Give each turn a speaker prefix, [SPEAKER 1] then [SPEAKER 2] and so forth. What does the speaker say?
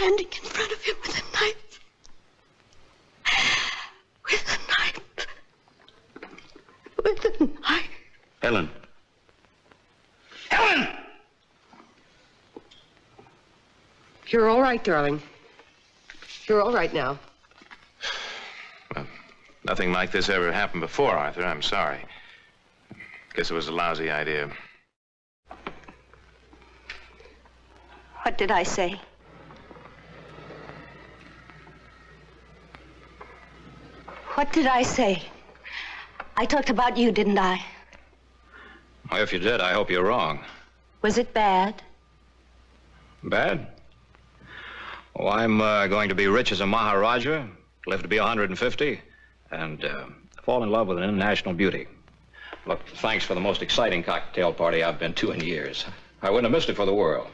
[SPEAKER 1] standing in front of him with a knife. With a knife. With a knife.
[SPEAKER 2] Helen. Helen!
[SPEAKER 3] You're all right, darling. You're all right now.
[SPEAKER 4] Well, nothing like this ever happened before, Arthur. I'm sorry. Guess it was a lousy idea.
[SPEAKER 1] What did I say? What did I say? I talked about you, didn't I?
[SPEAKER 2] Well, if you did, I hope you're wrong.
[SPEAKER 1] Was it bad?
[SPEAKER 2] Bad? Oh, I'm going to be rich as a Maharaja, live to be 150, and fall in love with an international beauty. Look, thanks for the most exciting cocktail party I've been to in years. I wouldn't have missed it for the world.